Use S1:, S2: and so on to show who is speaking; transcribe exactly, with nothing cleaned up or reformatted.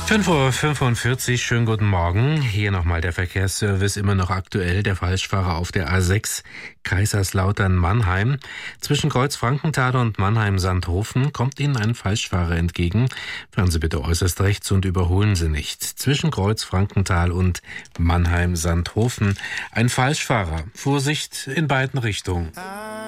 S1: fünf Uhr fünfundvierzig, schönen guten Morgen. Hier nochmal der Verkehrsservice, immer noch aktuell. Der Falschfahrer auf der A sechs Kaiserslautern-Mannheim. Zwischen Kreuz Frankenthal und Mannheim-Sandhofen kommt Ihnen ein Falschfahrer entgegen. Fahren Sie bitte äußerst rechts und überholen Sie nicht. Zwischen Kreuz Frankenthal und Mannheim-Sandhofen ein Falschfahrer. Vorsicht in beiden Richtungen.